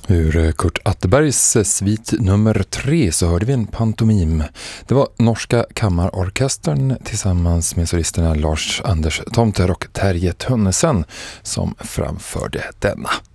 Ur Kurt Atterbergs svit nummer 3 så hörde vi en pantomim. Det var Norska kammarorkestern tillsammans med solisterna Lars Anders Tomter och Terje Tönnesen som framförde denna.